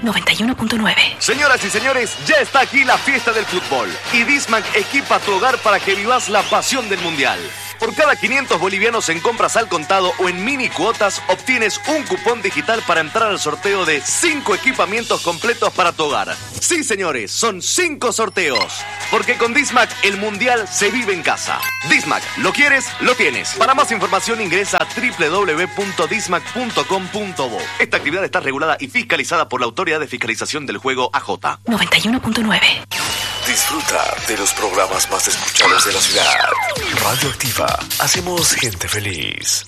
91.9. Señoras y señores, ya está aquí la fiesta del fútbol. Y Dismac equipa tu hogar para que vivas la pasión del Mundial. Por cada 500 bolivianos en compras al contado o en mini cuotas, obtienes un cupón digital para entrar al sorteo de 5 equipamientos completos para tu hogar. Sí, señores, son 5 sorteos. Porque con Dismac el Mundial se vive en casa. Dismac, ¿lo quieres? Lo tienes. Para más información ingresa a www.dismac.com.bo. Esta actividad está regulada y fiscalizada por la Autoridad de Fiscalización del Juego AJ. 91.9. Disfruta de los programas más escuchados de la ciudad. Radio Activa. Hacemos gente feliz.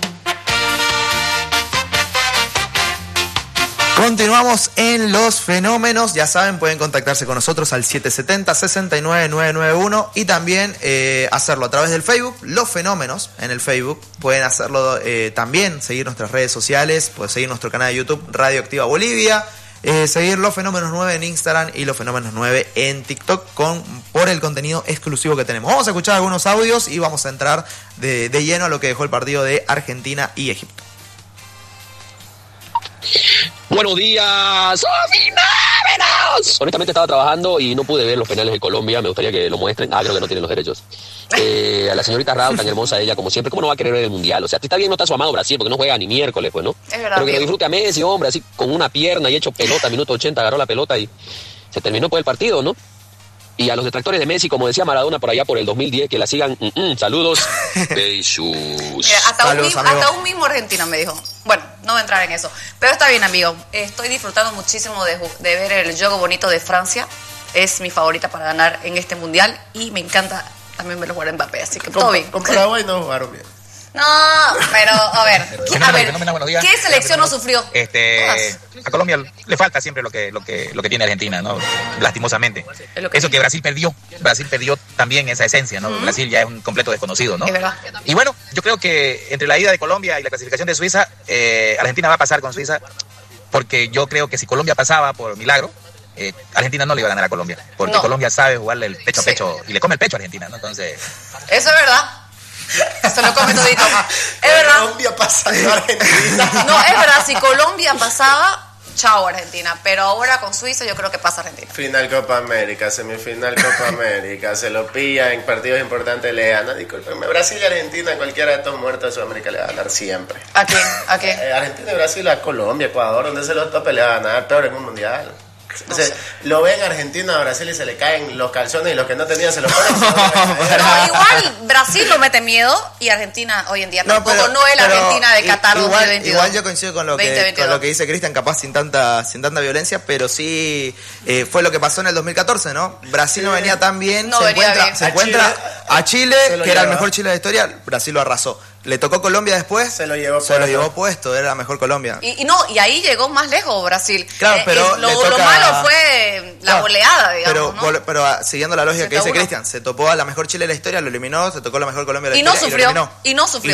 Continuamos en Los Fenómenos. Ya saben, pueden contactarse con nosotros al 770-69991 y también hacerlo a través del Facebook, Los Fenómenos, en el Facebook. Pueden hacerlo también, seguir nuestras redes sociales, pueden seguir nuestro canal de YouTube, Radio Activa Bolivia. Seguir Los Fenómenos 9 en Instagram y Los Fenómenos 9 en TikTok por el contenido exclusivo que tenemos. Vamos a escuchar algunos audios y vamos a entrar de lleno a lo que dejó el partido de Argentina y Egipto. Buenos días, fenómenos. Honestamente estaba trabajando y no pude ver los penales de Colombia. Me gustaría que lo muestren. Creo que no tienen los derechos. A la señorita Raúl, tan hermosa ella como siempre. ¿Cómo no va a querer ver el Mundial? O sea, está bien, no está su amado Brasil porque no juega ni miércoles, pues, ¿no? Es verdad. Pero que lo disfrute a Messi, hombre, así con una pierna y hecho pelota, minuto 80, agarró la pelota y se terminó por el partido, ¿no? Y a los detractores de Messi, como decía Maradona por allá por el 2010, que la sigan. Saludos. Besos. Mira, hasta un mismo argentino me dijo. Bueno, no voy a entrar en eso. Pero está bien, amigo. Estoy disfrutando muchísimo de ver el juego bonito de Francia. Es mi favorita para ganar en este mundial. Y me encanta también verlo jugar Mbappé. Así que todo bien. Con Paraguay no jugaron bien. No, pero a ver, ¿qué selección no sufrió? A Colombia le falta siempre lo que tiene Argentina, ¿no? Lastimosamente. Eso que Brasil perdió también esa esencia, ¿no? Brasil ya es un completo desconocido, ¿no? Es verdad. Y bueno, yo creo que entre la ida de Colombia y la clasificación de Suiza, Argentina va a pasar con Suiza, porque yo creo que si Colombia pasaba por milagro, Argentina no le iba a ganar a Colombia, porque Colombia sabe jugarle el pecho a pecho y le come el pecho a Argentina, ¿no? Entonces... Eso es verdad. Se lo come todito. Es verdad. Colombia pasando a Argentina. No, es verdad. Si Colombia pasaba, chao Argentina. Pero ahora con Suiza yo creo que pasa Argentina. Final Copa América, semifinal Copa América. Se lo pilla en partidos importantes, le gana. Discúlpenme, Brasil y Argentina, cualquiera de estos muertos de Sudamérica le va a ganar siempre. ¿A quién? ¿A qué? Argentina y Brasil, a Colombia, Ecuador, donde se los tope le va a ganar, peor en un mundial. O sea, lo ven Argentina a Brasil y se le caen los calzones y los que no tenían se los ponen. No, igual Brasil lo mete miedo y Argentina hoy en día tampoco no es la Argentina de Qatar 2022. Igual yo coincido con lo que dice Cristian, capaz sin tanta violencia, pero sí fue lo que pasó en el 2014, ¿no? Brasil no venía tan bien, se encuentra a Chile, que era el mejor Chile de la historia, Brasil lo arrasó. Le tocó Colombia después, se lo llevó puesto, era la mejor Colombia. Y ahí llegó más lejos Brasil. Claro, pero lo malo fue la goleada, digamos, pero siguiendo la lógica que dice Cristian, se topó a la mejor Chile de la historia, lo eliminó, se tocó la mejor Colombia de la historia y no sufrió,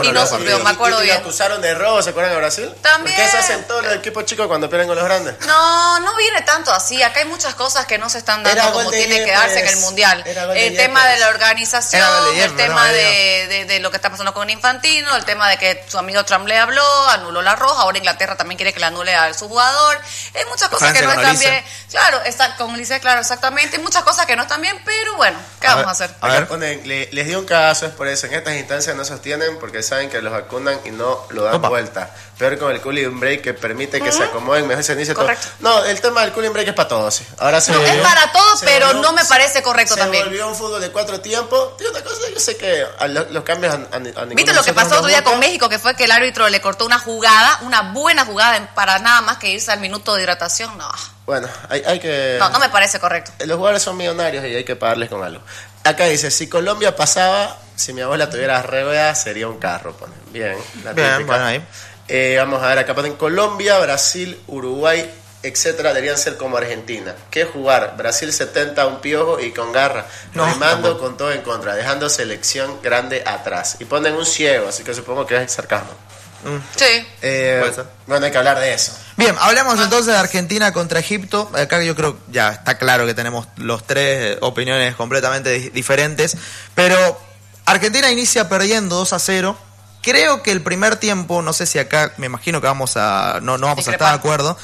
me acuerdo bien. ¿Y acusaron de robo, se acuerdan de Brasil? También. ¿Por qué se hacen todos los equipos chicos cuando pierden con los grandes? No viene tanto así, acá hay muchas cosas que no se están dando como tiene que darse en el Mundial. El tema de la organización, el tema de lo que está pasando con Infantino, el tema de que su amigo Trump le habló, anuló la roja, ahora Inglaterra también quiere que le anule a su jugador. Hay muchas cosas que no están bien. Claro, con Ulises, claro, exactamente. Hay muchas cosas que no están bien, pero bueno, ¿qué vamos a hacer? A ver, les dio un caso, es por eso. En estas instancias no sostienen porque saben que los vacunan y no lo dan vuelta. Peor con el cooling break que permite que se acomoden, mejor se inicie todo. No, el tema del cooling break es para todos, sí. Ahora es para todos, pero no me parece correcto también. Se volvió un fútbol de 4 tiempos. Y otra cosa, yo sé que los cambios a ¿viste lo que pasó otro día con México? Que fue que el árbitro le cortó una buena jugada para nada más que irse al minuto de hidratación. No. Bueno, hay que... No me parece correcto. Los jugadores son millonarios y hay que pagarles con algo. Acá dice, si Colombia pasaba, si mi abuela tuviera ruedas, sería un carro. Bien, bueno, ahí. Vamos a ver, acá ponen Colombia, Brasil, Uruguay, etcétera, deberían ser como Argentina. ¿Qué jugar? Brasil 70 a un piojo y con garra, remando con todo en contra, dejando selección grande atrás. Y ponen un ciego, así que supongo que es sarcasmo. Sí. Bueno, hay que hablar de eso. Bien, hablemos entonces de Argentina contra Egipto. Acá yo creo ya está claro que tenemos los tres opiniones completamente diferentes, pero Argentina inicia perdiendo 2-0. Creo que el primer tiempo, no sé si acá, me imagino que no vamos a estar de acuerdo,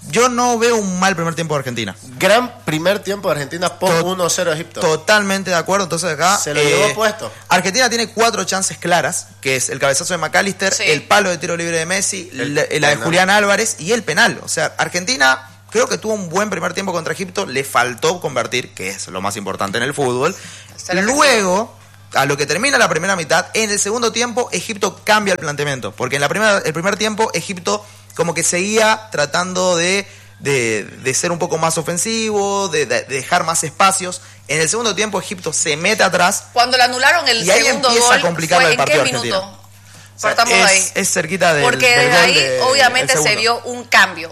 yo no veo un mal primer tiempo de Argentina. Gran primer tiempo de Argentina por 1-0 a Egipto. Totalmente de acuerdo. Entonces acá se lo llevó puesto. Argentina tiene 4 chances claras, que es el cabezazo de McAllister, el palo de tiro libre de Messi, la de Julián Álvarez y el penal. O sea, Argentina creo que tuvo un buen primer tiempo contra Egipto, le faltó convertir, que es lo más importante en el fútbol. Luego, a lo que termina la primera mitad, en el segundo tiempo Egipto cambia el planteamiento, porque en el primer tiempo Egipto como que seguía tratando de ser un poco más ofensivo, de dejar más espacios. En el segundo tiempo Egipto se mete atrás. Cuando le anularon el segundo gol, a complicar el partido. ¿en qué minuto? Partamos de ahí. Es cerquita del porque desde ahí obviamente se vio un cambio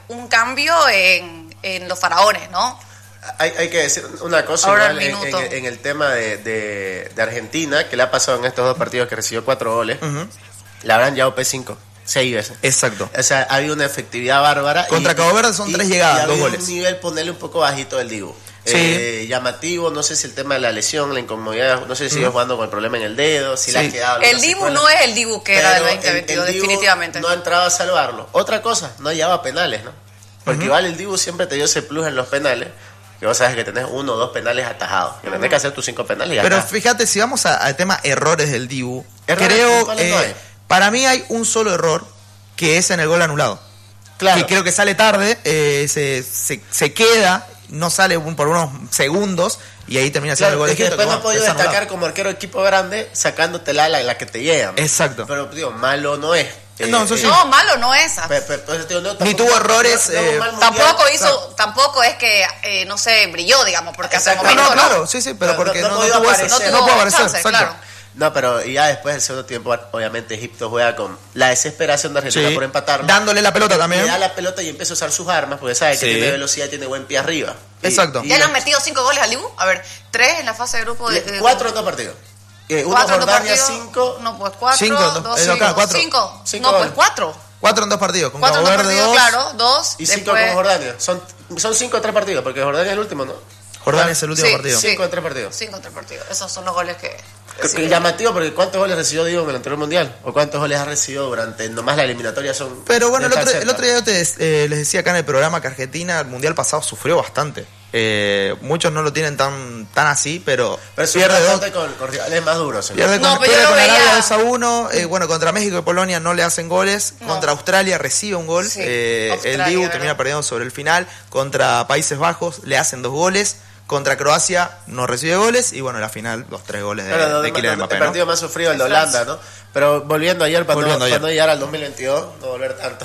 en los faraones, ¿no? Hay que decir una cosa igual en el tema de Argentina, que le ha pasado en estos 2 partidos que recibió 4 goles. Le habrán llevado P5 6 veces. Exacto. O sea, ha habido una efectividad bárbara. Contra Cabo Verde son 3 llegadas, 2 goles. Un nivel, ponerle un poco bajito del Dibu. Sí. Llamativo, no sé si el tema de la lesión, la incomodidad, no sé si sigue jugando con el problema en el dedo, si le ha quedado. El Dibu no es el Dibu que era del 2022, definitivamente. No ha entrado a salvarlo. Otra cosa, no llevaba penales, ¿no? Porque igual el Dibu siempre te dio ese plus en los penales, que vos sabes que tenés 1 o 2 penales atajados, que tenés que hacer tus 5 penales y ya. Pero fíjate, si vamos al tema errores del Dibu, creo para mí hay un solo error, que es en el gol anulado. Claro. Que creo que sale tarde, se queda, no sale por unos segundos y ahí termina siendo el gol de Egipto. Después no he podido destacar como arquero de equipo grande sacándote la que te llega. Exacto. Pero digo, malo no es. No, malo no es. Ni tuvo errores. Tampoco es que no se brilló, digamos, porque hasta el momento no. Claro, sí, pero porque no pudo aparecer. Claro. No, pero ya después del segundo tiempo, obviamente Egipto juega con la desesperación de Argentina por empatar. Dándole la pelota también. Le da la pelota y empieza a usar sus armas, porque sabe que tiene velocidad y tiene buen pie arriba. Exacto. ¿Ya le han metido 5 goles al Dibu? A ver, 3 en la fase de grupo. 4 en 2 partidos. 1 Jordania, 5. No, pues 4. 5. 5. No, pues 4. 4 en 2 partidos. Con 4 en 2 partidos, 2. claro. 2. Y 5 con Jordania. Son 5 en 3 partidos, porque Jordania es el último, ¿no? Jordania es el último partido. 5 en 3 partidos. 5 en 3 partidos. Esos son los goles que... Llamativo, porque ¿cuántos goles recibió Diego en el anterior mundial? ¿O cuántos goles ha recibido durante nomás la eliminatoria? Son. Pero bueno, el otro día les decía acá en el programa que Argentina el mundial pasado sufrió bastante. Muchos no lo tienen tan así, pero pierde bastante con rivales más duros. Pierde con Arabia 2-1. Bueno, contra México y Polonia no le hacen goles. Contra Australia recibe un gol. El Dibu termina perdiendo sobre el final. Contra Países Bajos le hacen 2 goles. Contra Croacia no recibe goles y bueno, en la final los 3 goles de Kylian Mbappé. El partido más sufrido el de Holanda, ¿no? Pero volviendo ayer para no llegar al 2022, no volver tanto.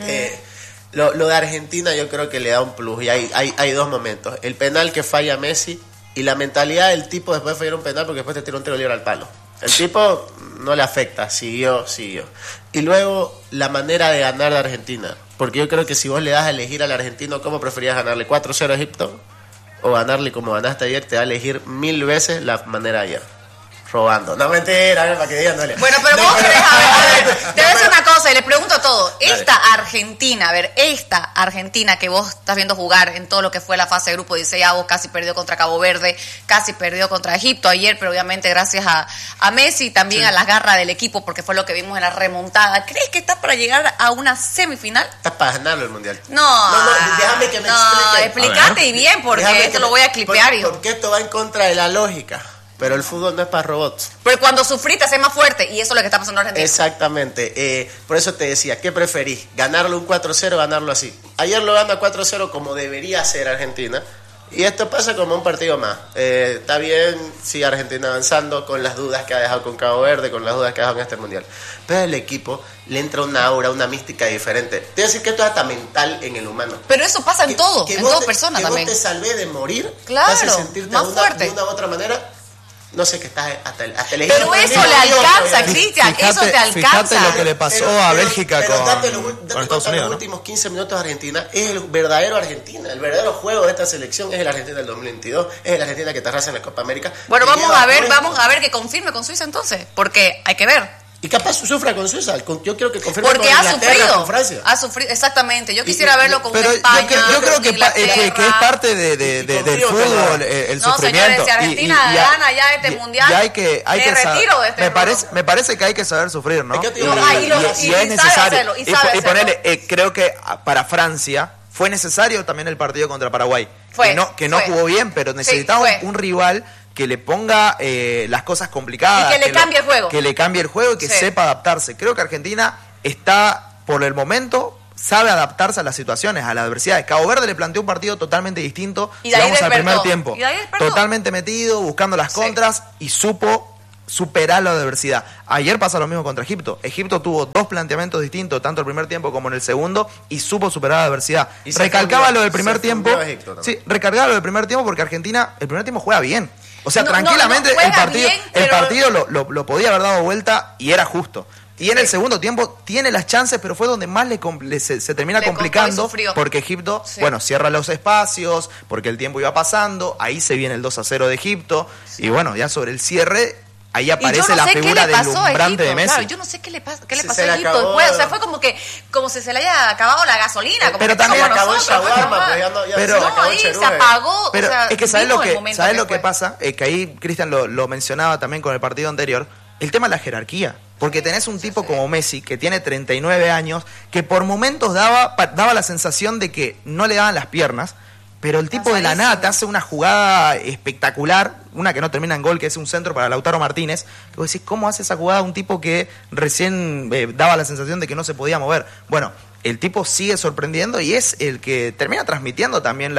Lo de Argentina yo creo que le da un plus y hay 2 momentos. El penal que falla Messi y la mentalidad del tipo después de fallar un penal porque después te tira un tiro libre al palo. El tipo no le afecta, siguió. Y luego la manera de ganar de Argentina. Porque yo creo que si vos le das a elegir al argentino, ¿cómo preferías ganarle? ¿4-0 a Egipto? O ganarle como ganaste ayer, te va a elegir 1000 veces la manera de ayer. Robando. No, mentira, para que digan, dale. Bueno, pero vos querés, a ver, te voy a decir una cosa y le pregunto todo. Esta Argentina que vos estás viendo jugar en todo lo que fue la fase de grupo 16avos, casi perdió contra Cabo Verde, casi perdió contra Egipto ayer, pero obviamente gracias a Messi y también a las garras del equipo, porque fue lo que vimos en la remontada. ¿Crees que está para llegar a una semifinal? Estás para ganarlo el Mundial. No, déjame que me explique. Explícate y bien, porque esto lo voy a clipear yo. Porque esto va en contra de la lógica. Pero el fútbol no es para robots. Pero cuando sufrís te haces más fuerte y eso es lo que está pasando en Argentina. Exactamente. Por eso te decía, ¿qué preferís? ¿Ganarlo un 4-0 o ganarlo así? Ayer lo gana 4-0 como debería ser Argentina. Y esto pasa como un partido más. Está bien, sigue Argentina avanzando con las dudas que ha dejado con Cabo Verde, con las dudas que ha dejado en este Mundial. Pero el equipo le entra una aura, una mística diferente. Te voy a decir que esto es hasta mental en el humano. Pero eso pasa en todo, en toda persona también. Que vos te salvé de morir, claro, te hace sentirte más fuerte. De una u otra manera. No sé, que estás hasta el pero eso le alcanza, Cristian, eso te alcanza. Fíjate lo que le pasó a Bélgica con Estados Unidos. Los últimos 15 minutos de Argentina es el verdadero Argentina. El verdadero juego de esta selección es el Argentina del 2022. Es el Argentina que te arrasa en la Copa América. Bueno, vamos a ver que confirme con Suiza entonces, porque hay que ver. Y capaz sufra con Suiza. Yo quiero que confirme porque con Inglaterra, con Francia. Ha sufrido, exactamente. Yo quisiera verlo con España. Yo creo que es parte del fútbol, el no, sufrimiento. Señores, si Argentina gana ya este mundial, hay que retiro de este me parece que hay que saber sufrir, ¿no? Y es necesario. Y ponerle, creo que para Francia fue necesario también el partido contra Paraguay. Que no jugó bien, pero necesitaba un rival que le ponga las cosas complicadas. Y que le cambie el juego. Que le cambie el juego y que sepa adaptarse. Creo que Argentina está, por el momento, sabe adaptarse a las situaciones, a las adversidades. Cabo Verde le planteó un partido totalmente distinto. Y de ahí vamos al primer tiempo. ¿Y de ahí despertó? Totalmente metido, buscando las contras y supo superar la adversidad. Ayer pasa lo mismo contra Egipto. Egipto tuvo 2 planteamientos distintos, tanto el primer tiempo como en el segundo, y supo superar la adversidad. Recalcaba lo del primer tiempo. Recargaba lo del primer tiempo porque Argentina, el primer tiempo juega bien. O sea, tranquilamente el partido lo podía haber dado vuelta y era justo. Y en el segundo tiempo tiene las chances, pero fue donde más se termina complicando, porque Egipto, cierra los espacios, porque el tiempo iba pasando, ahí se viene el 2-0 de Egipto, y bueno, ya sobre el cierre, ahí aparece la figura deslumbrante de Messi. Claro, yo no sé qué le pasó a Egipto después, o sea, fue como si se le haya acabado la gasolina, como pero también acabó el shawarma, pero ahí se apagó. Pero o sea, es que ¿sabes lo que pasa? Que ahí Cristian lo mencionaba también con el partido anterior, el tema de la jerarquía. Porque tenés un tipo como Messi, que tiene 39 años, que por momentos daba la sensación de que no le daban las piernas, pero el tipo de la nada te hace una jugada espectacular, una que no termina en gol, que es un centro para Lautaro Martínez, que vos decís, ¿cómo hace esa jugada un tipo que recién daba la sensación de que no se podía mover? Bueno, el tipo sigue sorprendiendo y es el que termina transmitiendo también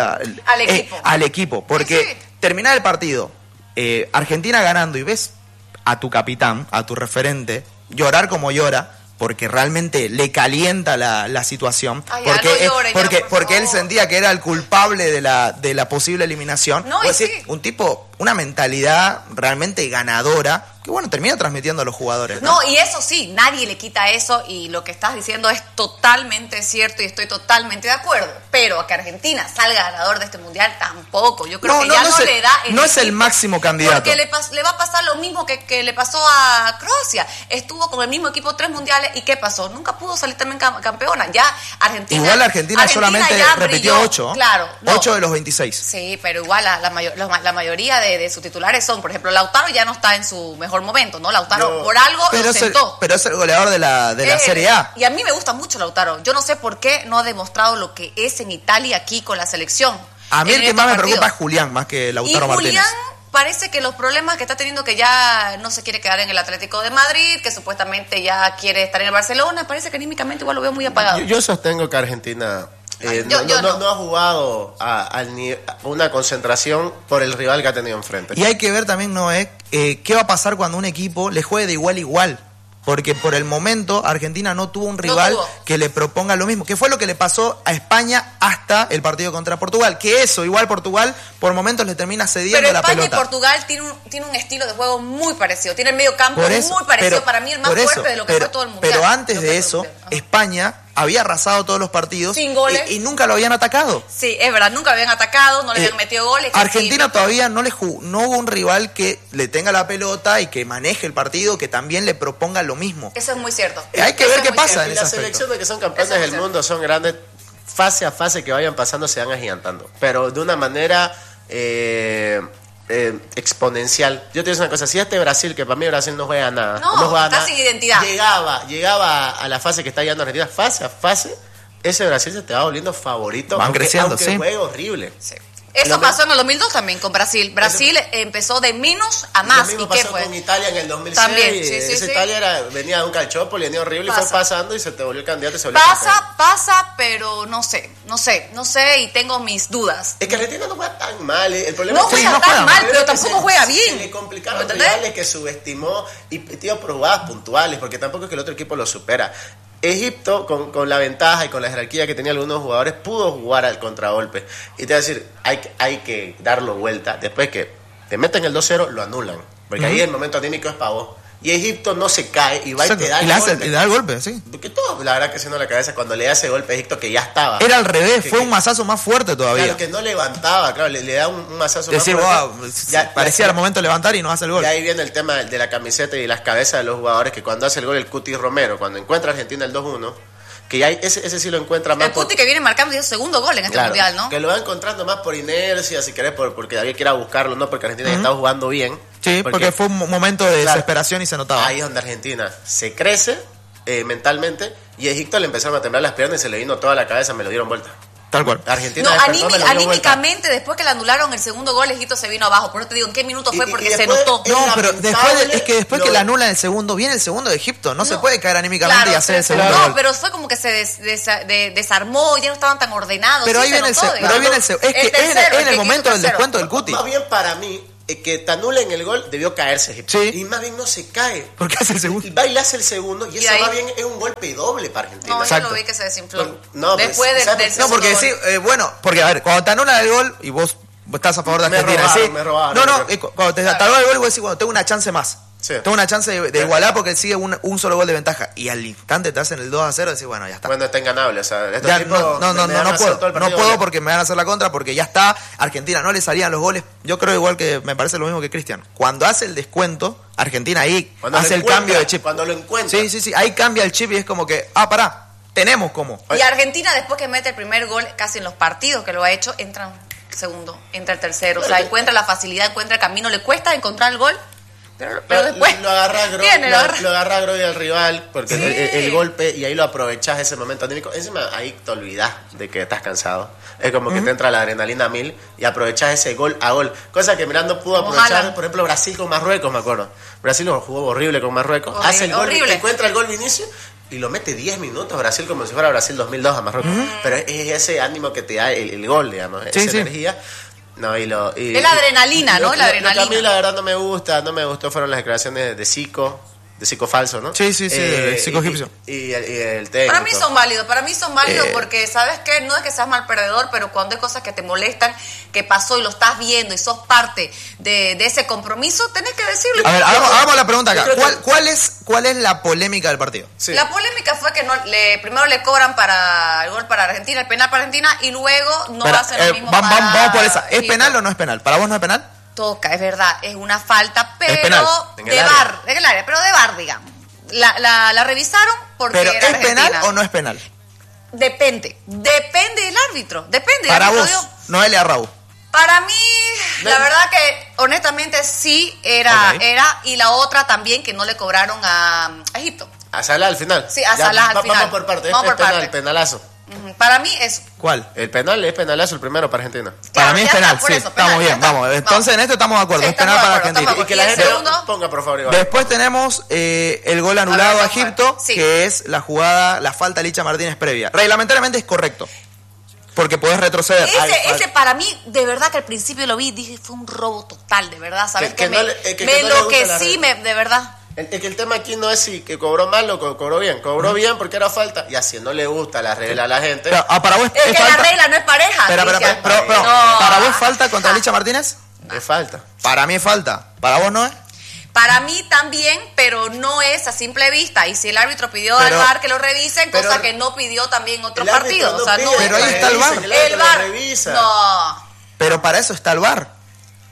al equipo. Porque terminar el partido, Argentina ganando, y ves a tu capitán, a tu referente, llorar como llora, porque realmente le calienta la situación. Ay, porque él sentía que era el culpable de la posible eliminación. No, un tipo, una mentalidad realmente ganadora, que bueno, termina transmitiendo a los jugadores. No, y eso sí, nadie le quita eso, y lo que estás diciendo es totalmente cierto y estoy totalmente de acuerdo. Pero a que Argentina salga ganador de este mundial, tampoco. Yo creo que ya no le da no es el máximo candidato. Porque le va a pasar lo mismo que le pasó a Croacia. Estuvo con el mismo equipo 3 mundiales, ¿y qué pasó? Nunca pudo salir también campeona. Ya Igual Argentina solamente repitió 8. Claro. 8 de los 26. Sí, pero igual la mayoría de sus titulares son, por ejemplo, Lautaro ya no está en su mejor momento, ¿no? Lautaro por algo lo sentó. Pero es el goleador de la Serie A. Y a mí me gusta mucho Lautaro. Yo no sé por qué no ha demostrado lo que es en Italia aquí con la selección. A mí el que más me preocupa es Julián, más que Lautaro Martínez. Julián parece que los problemas que está teniendo, que ya no se quiere quedar en el Atlético de Madrid, que supuestamente ya quiere estar en el Barcelona, parece que anímicamente igual lo veo muy apagado. Yo sostengo que Argentina no ha jugado a una concentración por el rival que ha tenido enfrente. Y hay que ver también, Noé, qué va a pasar cuando un equipo le juegue de igual a igual. Porque por el momento Argentina no tuvo un rival que le proponga lo mismo, que fue lo que le pasó a España hasta el partido contra Portugal, que eso, igual Portugal por momentos le termina cediendo la pelota. Pero España y Portugal tiene un estilo de juego muy parecido, tiene el medio campo muy parecido, para mí el más fuerte de lo que fue todo el mundial. Pero antes de eso, España había arrasado todos los partidos sin goles y nunca lo habían atacado. Sí, es verdad, nunca lo habían atacado, no le habían metido goles. Argentina todavía no hubo un rival que le tenga la pelota y que maneje el partido, que también le proponga lo mismo. Eso es muy cierto. Hay que ver qué pasa en ese aspecto. Las selecciones que son campeones del mundo son grandes, fase a fase que vayan pasando se van agigantando, pero de una manera exponencial. Yo te digo una cosa, si Brasil, que para mí Brasil no juega nada, no juega está nada, sin identidad, llegaba a la fase que está llegando Argentina, fase a fase, ese Brasil se te va volviendo favorito, van creciendo, aunque juegue horrible. Sí. Eso pasó en el 2002 también con Brasil. Brasil empezó de menos a más. Lo mismo pasó con Italia en el 2006. También, Italia venía de un calchópoli, venía horrible y fue pasando y se te volvió el candidato y se volvió pasa, pero no sé y tengo mis dudas. Es que Argentina no juega tan mal. El problema no juega tan mal, pero tampoco juega bien. Se le complicaron los rivales que subestimó y tío por jugadas puntuales, porque tampoco es que el otro equipo lo supera. Egipto, con la ventaja y con la jerarquía que tenía algunos jugadores, pudo jugar al contragolpe. Y te voy a decir, hay que darlo vuelta. Después que te meten el 2-0, lo anulan. Porque ahí el momento anímico es para vos. Y Egipto no se cae y va y te da el golpe. Y da el golpe, sí. Porque todo, la verdad que se no la cabeza cuando le da ese golpe a Egipto que ya estaba. Era al revés, fue un mazazo más fuerte todavía. Claro, que no levantaba, claro, le da un mazazo más fuerte. Wow, parecía el momento de levantar y no hace el gol. Y ahí viene el tema de la camiseta y las cabezas de los jugadores, que cuando hace el gol el Cuti Romero, cuando encuentra a Argentina el 2-1, que ya ese sí lo encuentra más. El Cuti que viene marcando su segundo gol en este mundial, ¿no? Que lo va encontrando más por inercia, si querés, porque David quiera buscarlo, no porque Argentina ya estaba jugando bien. Sí, porque fue un momento de desesperación y se notaba. Ahí es donde Argentina se crece mentalmente y Egipto le empezaron a temblar las piernas y se le vino toda la cabeza, me lo dieron vuelta. Tal cual. Argentina anímicamente, después que le anularon el segundo gol, Egipto se vino abajo. Por eso te digo, ¿en qué minuto fue? Porque se notó. No, pero después que le anulan el segundo, viene el segundo de Egipto. No se puede caer anímicamente y hacer el segundo gol. No, pero fue como que se desarmó, ya no estaban tan ordenados. Pero ahí viene el segundo. Es que es en el momento del descuento del Cuti. Más bien para mí, que te anulen el gol, debió caerse Egipto. Sí. Y más bien no se cae. Porque hace el segundo. Y va y le hace el segundo, y eso más bien es un golpe doble para Argentina. No, Exacto. yo lo vi que se desinfló. No, después del segundo. No, porque sí, porque a ver, cuando te anulan el gol y vos estás a favor de Argentina, me robaron. Cuando te anulan el gol, vos decís, bueno, tengo una chance más. Sí. Tengo una chance de igualar porque sigue un solo gol de ventaja. Y al instante te hacen el 2-0 y decís, bueno, ya está. Bueno, está enganable. O sea, Ya, no puedo porque me van a hacer la contra, porque ya está. Argentina no le salían los goles. Yo creo igual que me parece lo mismo que Cristian. Cuando hace el descuento, Argentina ahí hace el cambio de chip. Cuando lo encuentra. Sí, ahí cambia el chip y es como que, pará, tenemos como. Y Argentina, después que mete el primer gol, casi en los partidos que lo ha hecho, entra el segundo, entra el tercero. O sea, encuentra la facilidad, encuentra el camino. Le cuesta encontrar el gol. Pero después lo agarra Groy al rival porque el golpe, y ahí lo aprovechás ese momento anímico. Encima ahí te olvidás de que estás cansado. Es como que te entra la adrenalina a 1000 y aprovechás ese gol a gol. Cosa que Miranda pudo aprovechar, por ejemplo, Brasil con Marruecos, me acuerdo. Brasil jugó horrible con Marruecos. Hace el gol, encuentra el gol Vinicius y lo mete 10 minutos Brasil como si fuera Brasil 2002 a Marruecos. Pero es ese ánimo que te da el gol, digamos, esa energía. No, es la adrenalina, ¿no? La adrenalina. Lo que a mí la verdad no me gustó fueron las declaraciones de Zico falso, ¿no? Sí, Zico egipcio. Y el técnico. Para mí son válidos porque, ¿sabes qué? No es que seas mal perdedor, pero cuando hay cosas que te molestan, que pasó y lo estás viendo y sos parte de ese compromiso, tenés que decirlo. A ver, hagamos la pregunta acá. ¿Cuál es la polémica del partido? Sí. La polémica fue que primero le cobran para el gol para Argentina, el penal para Argentina, y luego hacen lo mismo vamos por esa. ¿Es penal o no es penal? ¿Para vos no es penal? Toca, es verdad, es una falta, pero de VAR, en el área, pero de VAR, digamos. La revisaron porque ¿Pero era es Argentina. penal o no es penal? Depende del árbitro, depende. Para vos, Noelia Raúl. Para mí, la verdad que honestamente sí era, y la otra también que no le cobraron a Egipto. A Salah al final. Sí, a Salah al final. Vamos por parte, es penalazo. Para mí es... ¿Cuál? El penal es penalazo el primero para Argentina. Para mí es penal, sí, estamos bien, vamos. Entonces en esto estamos de acuerdo, es penal para Argentina. Y que la gente ponga, por favor, Iván. Después tenemos el gol anulado a Egipto, que es la falta de Licha Martínez previa. Reglamentariamente es correcto, porque podés retroceder. Ese para mí, de verdad que al principio lo vi, dije, fue un robo total, de verdad, ¿sabes? Que me enloquecí, de verdad. Es que el tema aquí no es si que cobró mal o cobró bien. Cobró bien porque era falta y así no le gusta la regla a la gente. Pero, para vos es que falta. La regla no es pareja. Pero, no. ¿Para vos falta contra Licha Martínez? Es falta. Para mí es falta. ¿Para vos no es? Para mí también, pero no es a simple vista. Y si el árbitro pidió al VAR que lo revisen, cosa que no pidió también otros partidos. Pero ahí está el VAR. El VAR. No. Pero para eso está el VAR.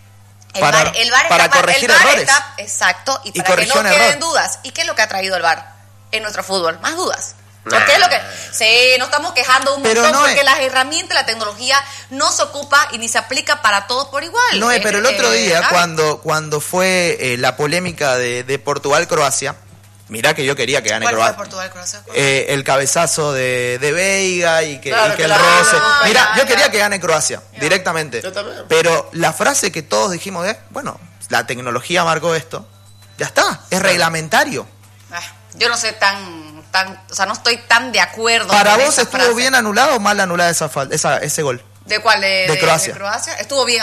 El VAR para corregir errores. Exacto, y para que no queden dudas. ¿Y qué es lo que ha traído el VAR en nuestro fútbol? Más dudas. Porque es lo que... Sí, nos estamos quejando un montón porque las herramientas, la tecnología no se ocupa y ni se aplica para todos por igual. No, pero el otro día, cuando fue la polémica de Portugal-Croacia, mirá que yo quería que gane Croacia. ¿Cuál fue Portugal-Croacia? El cabezazo de Veiga y que el roce. Mira, yo quería que gane Croacia, directamente. Yo también. Pero la frase que todos dijimos es, bueno, la tecnología marcó esto. Ya está, es reglamentario. Yo no sé o sea, no estoy tan de acuerdo. ¿Para vos estuvo bien anulado o mal anulada ese gol? ¿De cuál? De Croacia. ¿De Croacia? Estuvo bien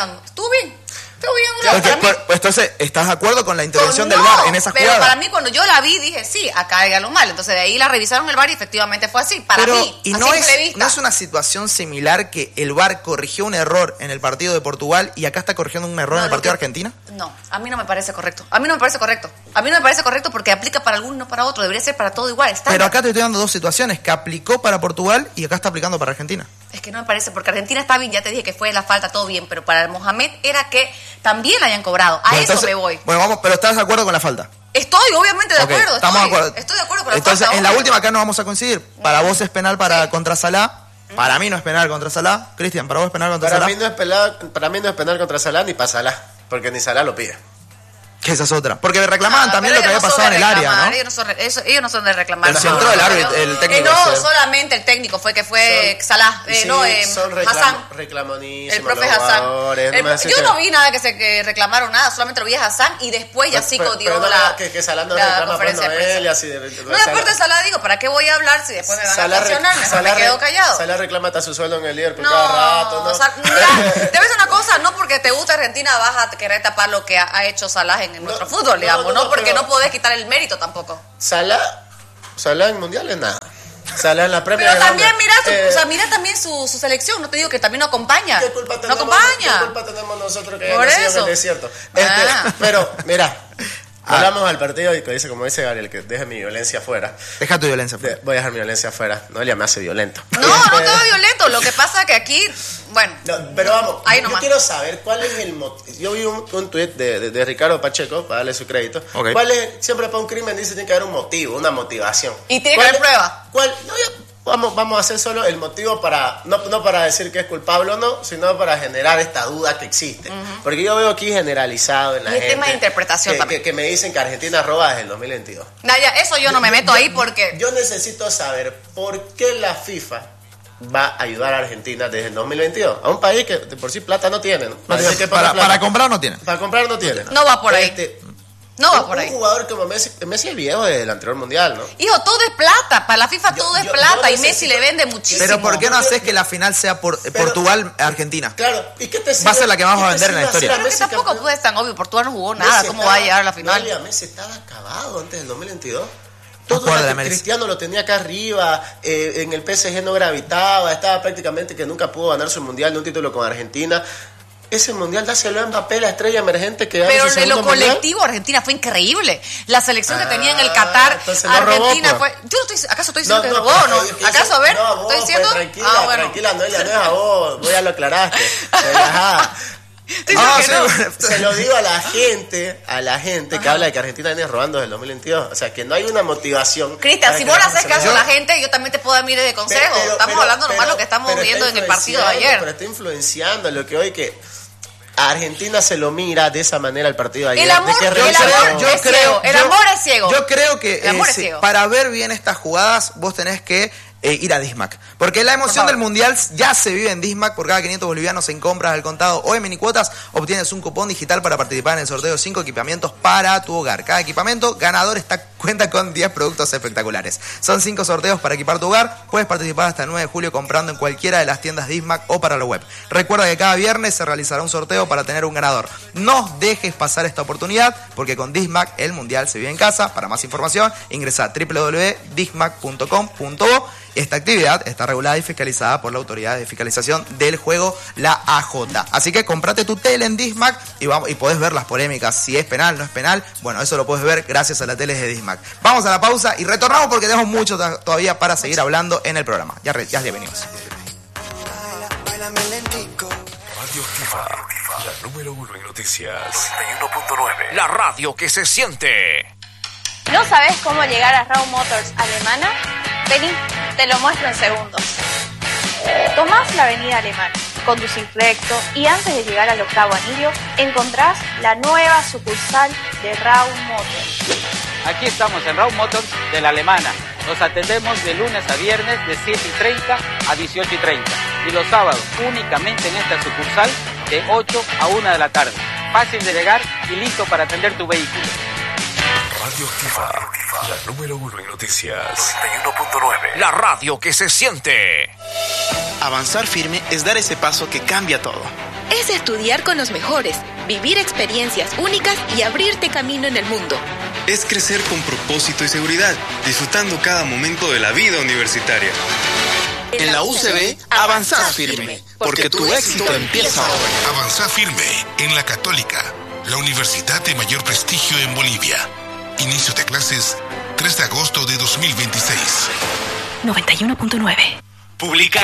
anulado. Entonces, ¿estás de acuerdo con la intervención del VAR en esa jugada? Pero para mí, cuando yo la vi, dije, sí, acá hay algo mal. Entonces, de ahí la revisaron el VAR y efectivamente fue así. Para mí, y no es una situación similar que el VAR corrigió un error en el partido de Portugal y acá está corrigiendo un error en el partido de Argentina. No, a mí no me parece correcto. A mí no me parece correcto porque aplica para alguno y no para otro. Debería ser para todo igual. Pero acá te estoy dando dos situaciones, que aplicó para Portugal y acá está aplicando para Argentina. Es que no me parece, porque Argentina está bien, ya te dije que fue la falta, todo bien, pero para el Mohamed era que también la hayan cobrado. Eso me voy. Bueno, vamos, pero ¿estás de acuerdo con la falta? Estoy obviamente de acuerdo. Estamos de acuerdo. Estoy de acuerdo con la Entonces, falta. En la última acá no vamos a coincidir. Para vos es penal contra Salah. Para mí no es penal contra Salah. Cristian, ¿para vos es penal contra Salah? Para mí no es penal contra Salah ni para Salah, porque ni Salah lo pide. Que esa es otra. Porque reclamaban también lo que había pasado en el área, ¿no? Ellos no son de reclamar. El centro del área, el técnico. No, solamente el técnico fue Salah. Hassan. Reclamonísimos. El profe Hassan. Yo no vi nada que reclamaron nada, solamente lo vi a Hassan y después Yacico dio que Salah no reclama por Noel y así. No, aparte de Salah digo, ¿para qué voy a hablar si después me van a sancionar? Mejor me quedo callado. Salah reclama hasta su sueldo en el Liverpool cada rato, ¿no? Mira, te ves una cosa, no porque te gusta Argentina vas a querer tapar lo que ha hecho Salah en nuestro fútbol, digamos, ¿no? Porque no podés quitar el mérito tampoco. Salah en mundiales nada. Salah en la Premier. Pero también mira también su selección, no te digo que también no acompaña. ¿Qué culpa tenemos nosotros que hayamos nacido en el desierto? Pero mira, hablamos al partido y como dice Gabriel, que deje mi violencia afuera. Deja tu violencia afuera. Voy a dejar mi violencia afuera. Noelia me hace violento. No te va violento. Lo que pasa es que aquí, bueno. No, pero vamos, yo quiero saber cuál es el motivo. Yo vi un tuit de Ricardo Pacheco, para darle su crédito. Okay. Siempre para un crimen dice que tiene que haber un motivo, una motivación. Y tiene que haber prueba. Vamos a hacer solo el motivo para, no para decir que es culpable o no, sino para generar esta duda que existe. Porque yo veo aquí generalizado en la gente. El tema de interpretación también. Que me dicen que Argentina roba desde el 2022. Naya, eso yo no me meto ahí porque... Yo necesito saber por qué la FIFA va a ayudar a Argentina desde el 2022. A un país que de por sí plata no tiene, ¿no? Para comprar no tiene. Para comprar no tiene. No va por ahí. No va por ahí. Un jugador como Messi es viejo del anterior mundial, ¿no? Hijo, todo es plata. Para la FIFA todo es plata y Messi le vende muchísimo. Pero ¿por qué no haces que la final sea Portugal-Argentina? Claro. ¿Y qué te sirve? Va a ser la que más va a vender en la historia. Pero que tampoco puede ser tan obvio. Portugal no jugó nada. ¿Cómo va a llegar a la final? Messi estaba acabado antes del 2022. Todo Cristiano lo tenía acá arriba, en el PSG no gravitaba, estaba prácticamente que nunca pudo ganar su mundial de un título con Argentina. Ese mundial dáselo a Mbappé, la estrella emergente que pero de lo colectivo mundial. Argentina fue increíble. La selección que tenía en el Qatar, Argentina robó, fue. Yo ¿acaso estoy diciendo que robó o no? ¿Acaso a ver? No, ¿Estoy diciendo? Tranquila, Noelia, no es a vos, vos ya lo aclaraste. Se lo digo a la gente que habla de que Argentina viene robando desde el 2022. O sea, que no hay una motivación. Cristian, si vos le haces caso a la gente, yo también te puedo dar miles de consejos. Estamos hablando nomás lo que estamos viendo en el partido de ayer. Pero está influenciando lo que hoy que a Argentina se lo mira de esa manera el partido de ayer. El amor es ciego. Yo creo que para ver bien estas jugadas vos tenés que ir a Dismac. Porque la emoción del Mundial ya se vive en Dismac. Por cada 500 bolivianos en compras al contado o en minicuotas obtienes un cupón digital para participar en el sorteo de 5 equipamientos para tu hogar. Cada equipamiento ganador cuenta con 10 productos espectaculares. Son 5 sorteos para equipar tu hogar. Puedes participar hasta el 9 de julio comprando en cualquiera de las tiendas Dismac o para la web. Recuerda que cada viernes se realizará un sorteo para tener un ganador. No dejes pasar esta oportunidad porque con Dismac el Mundial se vive en casa. Para más información ingresa a www.dismac.com.bo. Esta actividad está regulada y fiscalizada por la Autoridad de Fiscalización del Juego, la AJ. Así que comprate tu tele en Dismac y podés ver las polémicas. Si es penal, no es penal. Bueno, eso lo podés ver gracias a la tele de Dismac. Vamos a la pausa y retornamos porque tenemos mucho todavía para seguir hablando en el programa. Ya venimos. Radio Activa, la número 1 en noticias. 91.9. La radio que se siente. ¿No sabes cómo llegar a Raw Motors Alemana? Vení, te lo muestro en segundos. Tomás la avenida Alemana, conducís recto y antes de llegar al 8º anillo encontrás la nueva sucursal de Raw Motors. Aquí estamos en Raw Motors de la Alemana. Nos atendemos de lunes a viernes de 7:30 a 18:30 y los sábados únicamente en esta sucursal de 8 a 1 de la tarde. Fácil de llegar y listo para atender tu vehículo. Radio Activa, la número 1 en noticias. 91.9. La radio que se siente. Avanzar firme es dar ese paso que cambia todo. Es estudiar con los mejores, vivir experiencias únicas y abrirte camino en el mundo. Es crecer con propósito y seguridad, disfrutando cada momento de la vida universitaria. En la UCB, avanzás firme, porque tu éxito empieza ahora. Avanzá firme en la Católica, la universidad de mayor prestigio en Bolivia. Inicio de clases 3 de agosto de 2026. 91.9. Publica